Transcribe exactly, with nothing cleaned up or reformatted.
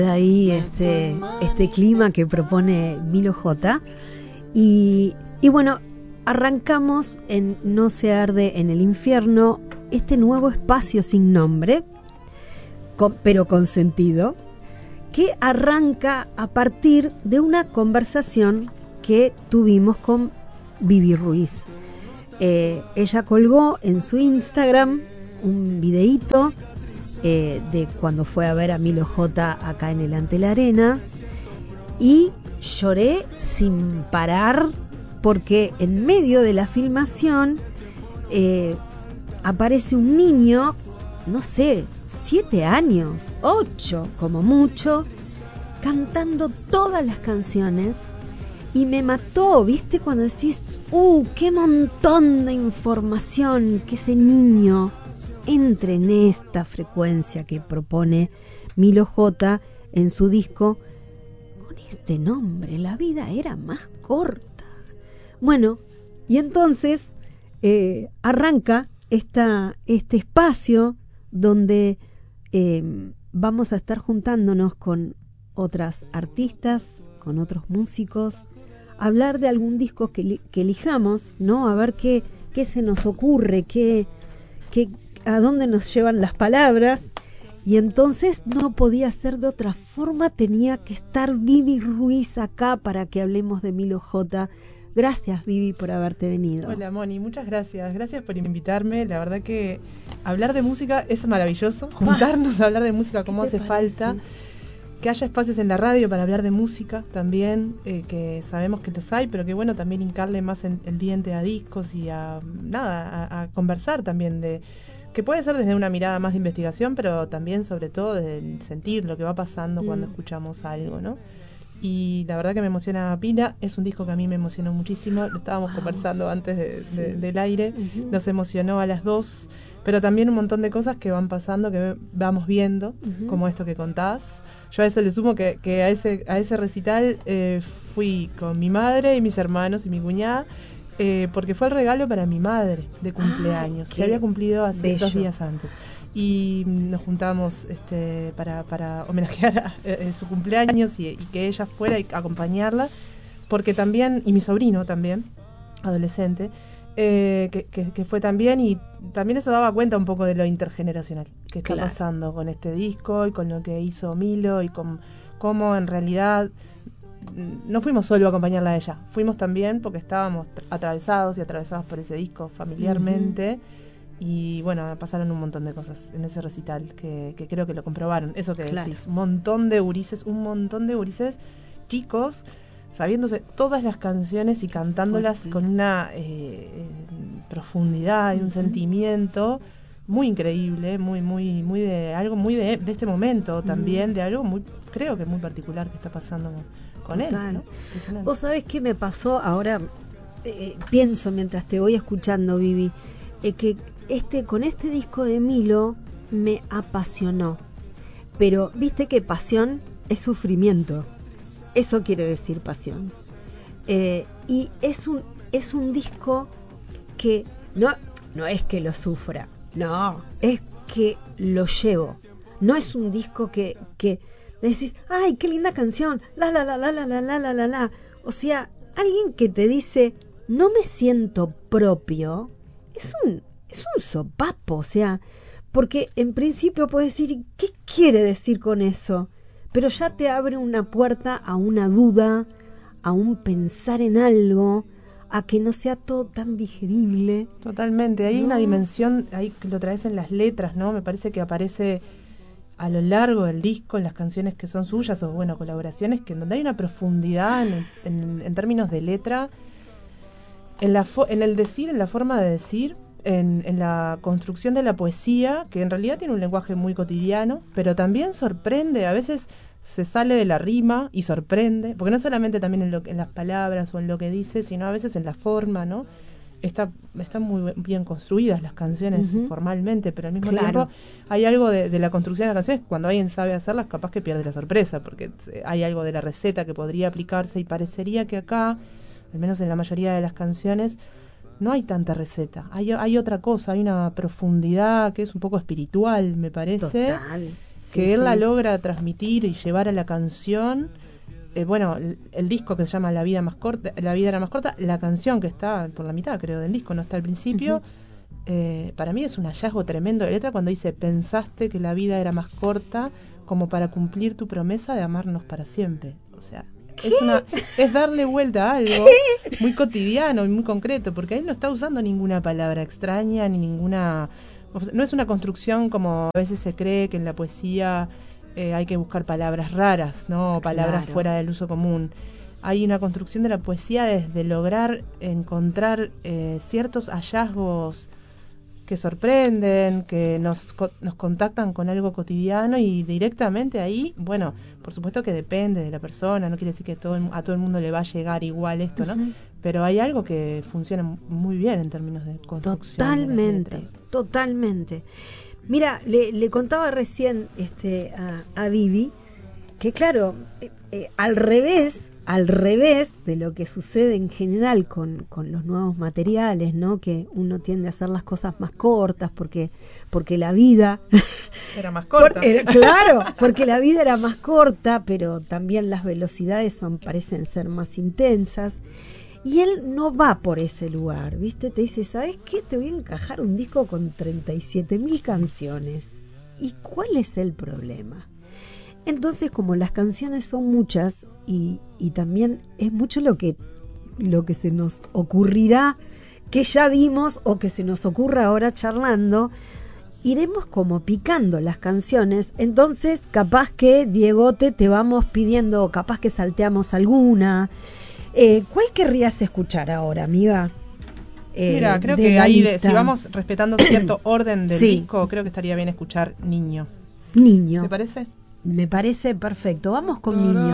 ahí este, este clima que propone Milo J. Y, y bueno, arrancamos en No se arde en el infierno, este nuevo espacio sin nombre, con, pero con sentido, que arranca a partir de una conversación que tuvimos con Vivi Ruiz. Eh, ella colgó en su Instagram un videíto eh, de cuando fue a ver a Milo J acá en el Ante la Arena, y lloré sin parar porque en medio de la filmación eh, aparece un niño, no sé, siete años, ocho como mucho, cantando todas las canciones, y me mató, ¿viste? Cuando decís, ¡uh, qué montón de información! Que ese niño entre en esta frecuencia que propone Milo J en su disco con este nombre, La vida era más corta. Bueno, y entonces eh, arranca esta, este espacio donde eh, vamos a estar juntándonos con otras artistas, con otros músicos, hablar de algún disco que, que elijamos, ¿no? A ver qué, qué se nos ocurre, qué, qué, a dónde nos llevan las palabras. Y entonces no podía ser de otra forma, tenía que estar Vivi Ruiz acá para que hablemos de Milo J. Gracias, Vivi, por haberte venido. Hola, Moni, muchas gracias. Gracias por invitarme. La verdad que hablar de música es maravilloso. Juntarnos a hablar de música como hace falta. Que haya espacios en la radio para hablar de música también, eh, que sabemos que los hay, pero que bueno, también hincarle más en, el diente a discos y a nada, a, a conversar también de, que puede ser desde una mirada más de investigación, pero también sobre todo desde el sentir lo que va pasando mm. cuando escuchamos algo, ¿no? Y la verdad que me emociona pila, es un disco que a mí me emocionó muchísimo, lo estábamos wow. conversando antes de, sí. de, del aire, uh-huh. nos emocionó a las dos, pero también un montón de cosas que van pasando, que vamos viendo, uh-huh. como esto que contás. Yo a eso le sumo que, que a ese a ese recital eh, fui con mi madre y mis hermanos y mi cuñada, eh, porque fue el regalo para mi madre de cumpleaños, ah, que había cumplido hace bello. dos días antes. Y nos juntamos este, para, para homenajear a, a su cumpleaños y, y que ella fuera y acompañarla, porque también, y mi sobrino también, adolescente, eh, que, que, que fue también, y también eso daba cuenta un poco de lo intergeneracional que está claro. pasando con este disco y con lo que hizo Milo y con cómo en realidad no fuimos solo a acompañarla a ella, fuimos también porque estábamos atravesados y atravesados por ese disco familiarmente. Uh-huh. Y bueno, pasaron un montón de cosas en ese recital que, que creo que lo comprobaron. Eso que claro. decís, un montón de gurises, un montón de gurises chicos, sabiéndose todas las canciones y cantándolas Fuerte. con una eh, profundidad y un uh-huh. sentimiento muy increíble, muy, muy, muy de algo muy de, de este momento también, uh-huh. de algo muy, creo que muy particular que está pasando con Total. él, ¿no? Vos sabés qué me pasó ahora, eh, pienso mientras te voy escuchando, Vivi, eh, que Este, con este disco de Milo me apasionó, pero viste que pasión es sufrimiento, eso quiere decir pasión, eh, y es un es un disco que no no es que lo sufra, no, es que lo llevo, no es un disco que que decís, ay, qué linda canción, la la la la la la la la la la, o sea, alguien que te dice no me siento propio, es un Es un sopapo, o sea, porque en principio puedes decir, ¿qué quiere decir con eso? Pero ya te abre una puerta a una duda, a un pensar en algo, a que no sea todo tan digerible. Totalmente, hay ¿no? una dimensión, ahí que lo traes en las letras, ¿no? Me parece que aparece a lo largo del disco, en las canciones que son suyas, o bueno, colaboraciones, que en donde hay una profundidad en, en, en términos de letra, en, la fo- en el decir, en la forma de decir, En, en la construcción de la poesía, que en realidad tiene un lenguaje muy cotidiano, pero también sorprende, a veces se sale de la rima y sorprende, porque no solamente también en, lo, en las palabras o en lo que dice, sino a veces en la forma, ¿no? Está, están muy bien construidas las canciones uh-huh. formalmente, pero al mismo claro. tiempo hay algo de, de la construcción de las canciones, cuando alguien sabe hacerlas, capaz que pierde la sorpresa, porque hay algo de la receta que podría aplicarse, y parecería que acá, al menos en la mayoría de las canciones, no hay tanta receta, hay, hay otra cosa, hay una profundidad que es un poco espiritual, me parece. Total. que sí, él sí. la logra transmitir y llevar a la canción. Eh, bueno, el, el disco que se llama La vida más corta, La vida era más corta, la canción que está por la mitad, creo, del disco, no está al principio. Uh-huh. eh, para mí es un hallazgo tremendo de letra cuando dice: pensaste que la vida era más corta como para cumplir tu promesa de amarnos para siempre. O sea, es una es darle vuelta a algo ¿Qué? Muy cotidiano y muy concreto, porque ahí no está usando ninguna palabra extraña ni ninguna, no es una construcción como a veces se cree que en la poesía eh, hay que buscar palabras raras, no, palabras claro. fuera del uso común. Hay una construcción de la poesía desde lograr encontrar eh, ciertos hallazgos que sorprenden, que nos, nos contactan con algo cotidiano, y directamente ahí, bueno, por supuesto que depende de la persona, no quiere decir que todo el, a todo el mundo le va a llegar igual esto, ¿no? Uh-huh. Pero hay algo que funciona muy bien en términos de construcción. Totalmente, de totalmente. Mira, le, le contaba recién este, a, a Vivi que claro, eh, eh, al revés, al revés de lo que sucede en general con, con los nuevos materiales, ¿no? Que uno tiende a hacer las cosas más cortas porque, porque la vida era más corta. Por, era, claro, porque la vida era más corta, pero también las velocidades son, parecen ser más intensas. Y él no va por ese lugar, ¿viste? Te dice, ¿sabes qué? Te voy a encajar un disco con treinta y siete mil canciones. ¿Y cuál es el problema? Entonces, como las canciones son muchas y, y también es mucho lo que, lo que se nos ocurrirá, que ya vimos o que se nos ocurra ahora charlando, iremos como picando las canciones. Entonces, capaz que, Diegote, te vamos pidiendo, capaz que salteamos alguna. Eh, ¿Cuál querrías escuchar ahora, amiga? Eh, Mira, creo que ahí, de, si vamos respetando cierto orden del sí. disco, creo que estaría bien escuchar Niño. Niño. ¿Te parece? Me parece perfecto. Vamos con Niño.